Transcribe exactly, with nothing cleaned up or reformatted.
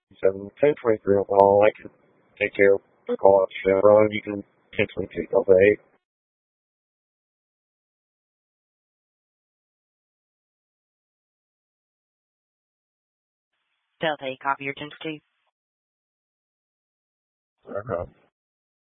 seven ten twenty-three Oklahoma. I can take care of the call at Chevron. You can ten twenty-two Delta eight. Delta eight, copy your ten two. Uh-huh.